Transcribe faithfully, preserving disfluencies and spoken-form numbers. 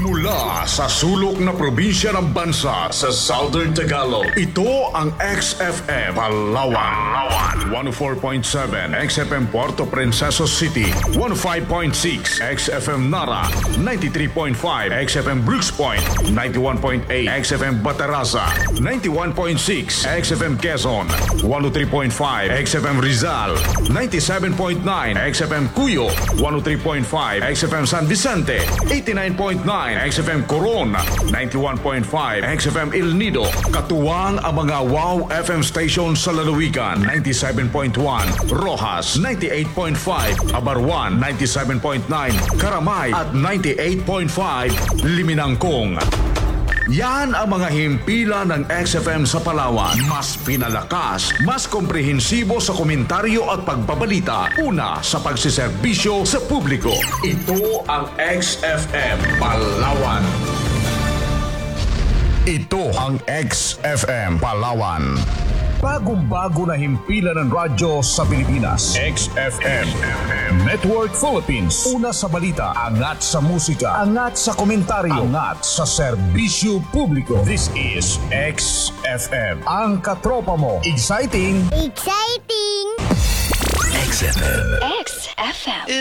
Mula sa sulok na probinsya ng bansa sa Southern Tagalog, ito ang X F M Palawan. one oh four point seven X F M Puerto Princesa City, one oh five point six X F M Nara, ninety-three point five X F M Brooks Point, ninety-one point eight X F M Bataraza, ninety-one point six X F M Quezon, one oh three point five X F M Rizal, ninety-seven point nine X F M Cuyo, one oh three point five X F M San Vicente, eighty-nine point nine X F M Coron, ninety-one point five X F M El Nido. Katuwang ang mga Wow F M station sa lalawigan, ninety-seven point one Rojas, ninety-eight point five Abarwan, ninety-seven point nine Karamay at ninety-eight point five Liminangkong. Yan ang mga himpilan ng X F M sa Palawan. Mas pinalakas, mas komprehensibo sa komentaryo at pagbabalita. Una sa pagsiserbisyo sa publiko. Ito ang X F M Palawan. Ito ang X F M Palawan. Bagong-bago na himpilan ng radyo sa Pilipinas. X F M Network Philippines. Una sa balita, angat sa musika, angat sa komentaryo, angat sa serbisyo publiko. This is X F M. Ang katropa mo. Exciting! Exciting! X F M. X F M.